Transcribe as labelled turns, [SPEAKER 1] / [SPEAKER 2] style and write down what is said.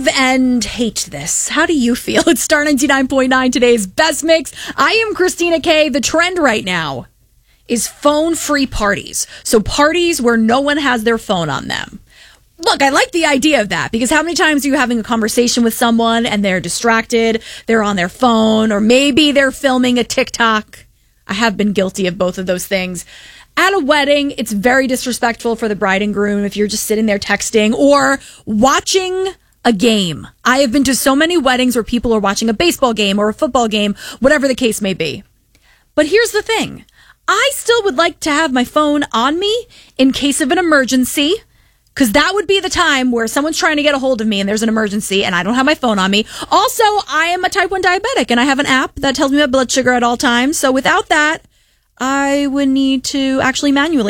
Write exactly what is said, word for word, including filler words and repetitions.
[SPEAKER 1] love and hate this. How do you feel? It's Star ninety-nine point nine, today's best mix. I am Christina Kay. The trend right now is phone-free parties. So parties where no one has their phone on them. Look, I like the idea of that, because how many times are you having a conversation with someone and they're distracted, they're on their phone, or maybe they're filming a TikTok? I have been guilty of both of those things. At a wedding, it's very disrespectful for the bride and groom if you're just sitting there texting or watching a game. I have been to so many weddings where people are watching a baseball game or a football game, whatever the case may be. But here's the thing. I still would like to have my phone on me in case of an emergency, because that would be the time where someone's trying to get a hold of me and there's an emergency and I don't have my phone on me. Also, I am a type one diabetic and I have an app that tells me my blood sugar at all times. So without that, I would need to actually manually